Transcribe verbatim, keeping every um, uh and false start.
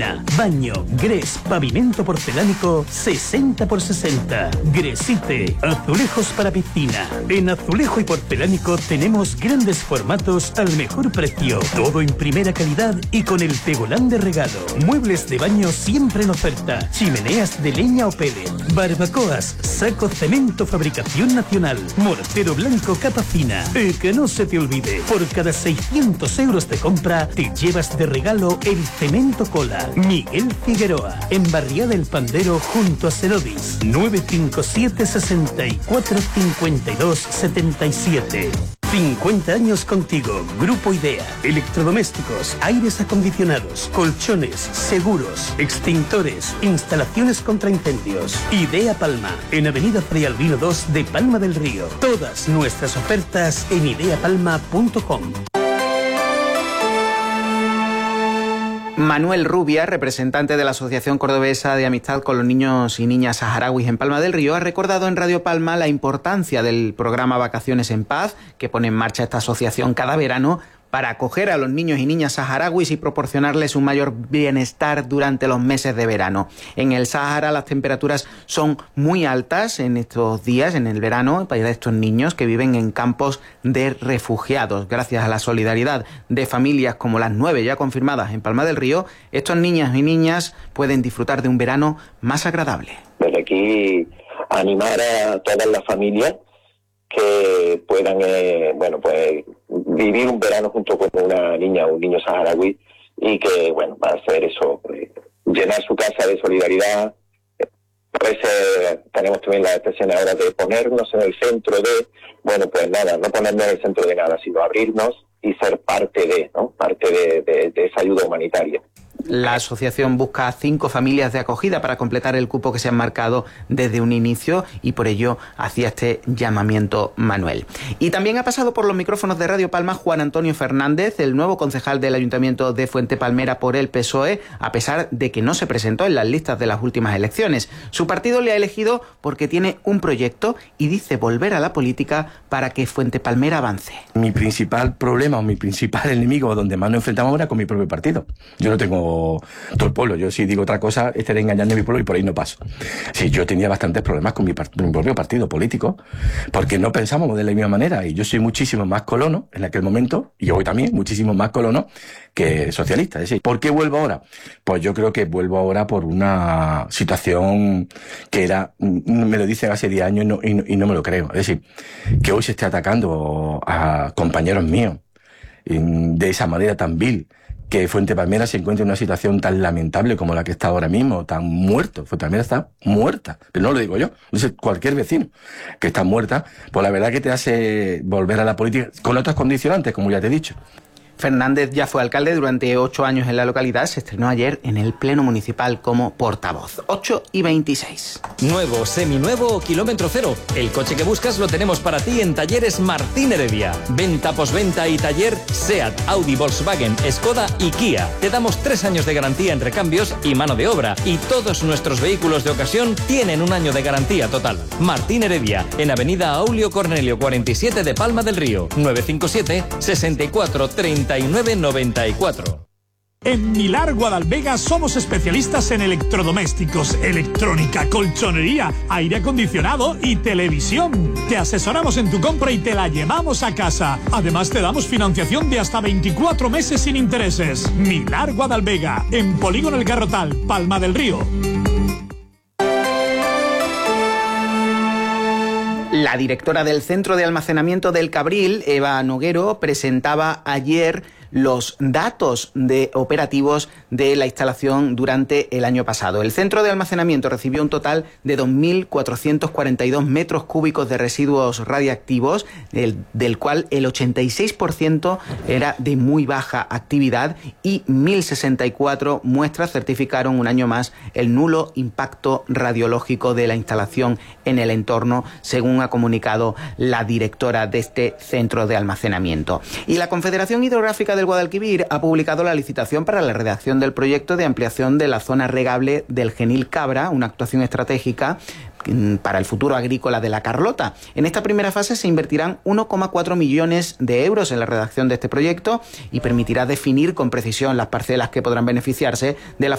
piscina, baño, grés, pavimento porcelánico, sesenta por sesenta. Gresite, azulejos para piscina. En azulejo y porcelánico tenemos grandes formatos al mejor precio. Todo en primera calidad y con el tegolán de regalo. Muebles de baño siempre en oferta. Chimeneas de leña o pellet. Barbacoas, saco cemento fabricación nacional. Mortero blanco capa fina. Y que no se te olvide, por cada seiscientos euros de compra te llevas de regalo el cemento cola. Miguel Figueroa, en Barriada del Pandero junto a Cerodis. nueve cinco siete, seis cuatro, cinco dos siete siete. cincuenta años contigo. Grupo Idea. Electrodomésticos, aires acondicionados, colchones, seguros, extintores, instalaciones contra incendios. Idea Palma, en Avenida Fray Albino dos de Palma del Río. Todas nuestras ofertas en idea palma punto com. Manuel Rubia, representante de la Asociación Cordobesa de Amistad con los Niños y Niñas Saharauis en Palma del Río, ha recordado en Radio Palma la importancia del programa Vacaciones en Paz, que pone en marcha esta asociación cada verano, para acoger a los niños y niñas saharauis y proporcionarles un mayor bienestar durante los meses de verano. En el Sáhara las temperaturas son muy altas en estos días, en el verano, para estos niños que viven en campos de refugiados. Gracias a la solidaridad de familias como las nueve ya confirmadas en Palma del Río, estos niños y niñas pueden disfrutar de un verano más agradable. Desde aquí animar a todas las familias que puedan, eh, bueno, pues vivir un verano junto con una niña o un niño saharaui y que, bueno, va a hacer eso, pues, llenar su casa de solidaridad. A veces tenemos también la expresión ahora de ponernos en el centro de, bueno, pues nada, no ponernos en el centro de nada, sino abrirnos y ser parte de, ¿no? Parte de, de, de esa ayuda humanitaria. La asociación busca cinco familias de acogida para completar el cupo que se han marcado desde un inicio y por ello hacía este llamamiento Manuel. Y también ha pasado por los micrófonos de Radio Palma Juan Antonio Fernández, el nuevo concejal del Ayuntamiento de Fuente Palmera por el P S O E, a pesar de que no se presentó en las listas de las últimas elecciones. Su partido le ha elegido porque tiene un proyecto y dice volver a la política para que Fuente Palmera avance. Mi principal problema o mi principal enemigo donde más nos enfrentamos ahora es con mi propio partido. Yo no tengo todo el pueblo. Yo si digo otra cosa estaré engañando a mi pueblo y por ahí no paso. Sí, yo tenía bastantes problemas con mi, part- mi propio partido político porque no pensábamos de la misma manera y yo soy muchísimo más colono en aquel momento y hoy también muchísimo más colono que socialista. Es decir, ¿por qué vuelvo ahora? Pues yo creo que vuelvo ahora por una situación que era, me lo dicen hace diez años y no, y no, y no me lo creo. Es decir, que hoy se esté atacando a compañeros míos de esa manera tan vil, que Fuente Palmera se encuentra en una situación tan lamentable como la que está ahora mismo, tan muerto. Fuente Palmera está muerta, pero no lo digo yo, lo dice cualquier vecino que está muerta, pues la verdad que te hace volver a la política con otras condicionantes, como ya te he dicho. Fernández ya fue alcalde durante ocho años en la localidad. Se estrenó ayer en el Pleno Municipal como portavoz. ocho y veintiséis. Nuevo, seminuevo o kilómetro cero. El coche que buscas lo tenemos para ti en Talleres Martín Heredia. Venta, posventa y taller SEAT, Audi, Volkswagen, Skoda y Kia. Te damos tres años de garantía en recambios y mano de obra. Y todos nuestros vehículos de ocasión tienen un año de garantía total. Martín Heredia, en Avenida Aulio Cornelio cuarenta y siete de Palma del Río. nueve cinco siete, sesenta y cuatro, treinta y nueve noventa y cuatro. En Milar Guadalvega somos especialistas en electrodomésticos, electrónica, colchonería, aire acondicionado y televisión. Te asesoramos en tu compra y te la llevamos a casa. Además te damos financiación de hasta veinticuatro meses sin intereses. Milar Guadalvega, en Polígono El Garrotal, Palma del Río. La directora del Centro de Almacenamiento del Cabril, Eva Noguero, presentaba ayer los datos de operativos de la instalación durante el año pasado. El centro de almacenamiento recibió un total de dos mil cuatrocientos cuarenta y dos metros cúbicos de residuos radiactivos, del, del cual el ochenta y seis por ciento era de muy baja actividad y mil sesenta y cuatro muestras certificaron un año más el nulo impacto radiológico de la instalación en el entorno, según ha comunicado la directora de este centro de almacenamiento. Y la Confederación Hidrográfica del Guadalquivir ha publicado la licitación para la redacción del proyecto de ampliación de la zona regable del Genil Cabra, una actuación estratégica para el futuro agrícola de la Carlota. En esta primera fase se invertirán uno coma cuatro millones de euros en la redacción de este proyecto y permitirá definir con precisión las parcelas que podrán beneficiarse de la